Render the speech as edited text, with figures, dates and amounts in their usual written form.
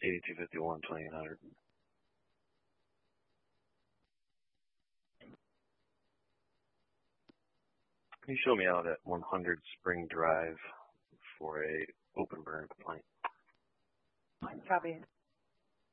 8251, 2800. Can you show me out at 100 Spring Drive for a open burn complaint? Copy.